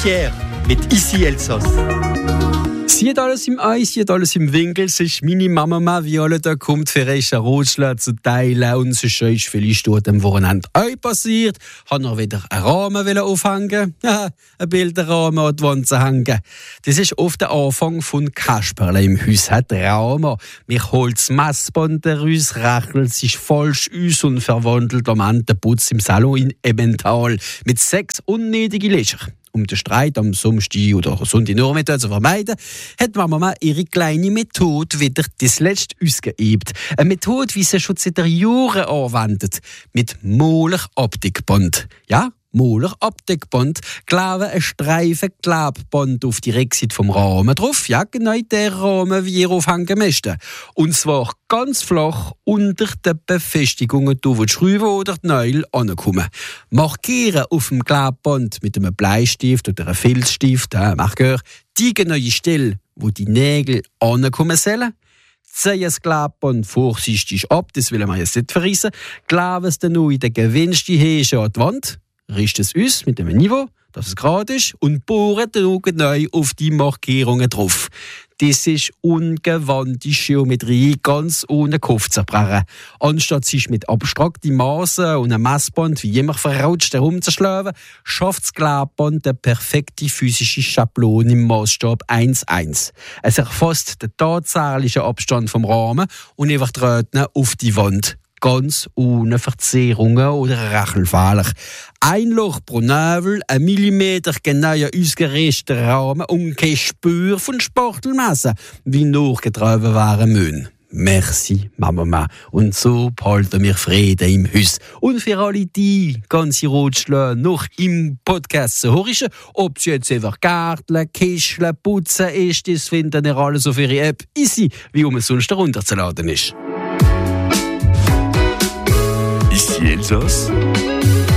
Pierre mit Ici Elsass. Sie hat alles im Eis, sie hat alles im Winkel. Es ist meine Mama, wie alle da kommt, für einen Rutschler zu teilen. Und so schön ist vielleicht dort am Wochenende auch passiert. Ich noch wieder einen Rahmen aufhängen. Ja, ein Bilderrahmen an die Wand zu hängen. Das ist oft der Anfang von Kasperle im Haus. Der Rahmen. Mich holt das Messband raus, rechnet sich falsch aus und verwandelt am Ende den Putz im Salon in Emmental. Mit 6 unnötigen Löcher. Um den Streit am Samstag oder Sonntagnachmittag zu vermeiden, hat Mama ihre kleine Methode wieder das letzte ausgeübt. Eine Methode, wie sie schon seit Jahren anwendet. Mit Moller-Abdeckband. Ja, Moller-Abdeckband. Kleben ein Streifen Klebband auf die Rückseite vom Rahmen drauf. Ja, genau der Rahmen, wie ihr aufhängen möchtet. Und zwar ganz flach unter den Befestigungen, wo die Schrauben oder die Nägel ankommen. Markieren auf dem Klebband mit einem Bleistift oder einem Filzstift, die genaue Stelle, wo die Nägel ankommen sollen. Ziehen das Klebband vorsichtig ab, das will man jetzt nicht verrissen. Kleben es dann noch in den gewünschten Häschen an die Wand. Richten es aus mit einem Niveau, dass es gerade ist, und bohren dann neu auf die Markierungen drauf. Das ist ungewandte Geometrie, ganz ohne Kopf zu zerbrechen. Anstatt sich mit abstrakten Maßen und einem Messband wie immer verrutscht herumzuschlagen, schafft das Klebband eine perfekte physische Schablone im Maßstab 1:1. Es erfasst den tatsächlichen Abstand vom Rahmen und überträgt ihn auf die Wand. Ganz ohne Verzerrungen oder Rechenfehler. Ein Loch pro Nävel, 1 Millimeter genauer ausgerichteter Rahmen und kein Spür von Spachtelmasse, wie nachgetragen waren müssen. Merci, Mama. Und so behalten wir Frieden im Haus. Und für alle die ganze Rotschläge noch im Podcast zu hören, ob sie jetzt einfach Gärteln, Kischeln, Putzen ist, das finden ihr alles auf ihre App easy, wie es sonst herunterzuladen ist. Ici Elsass.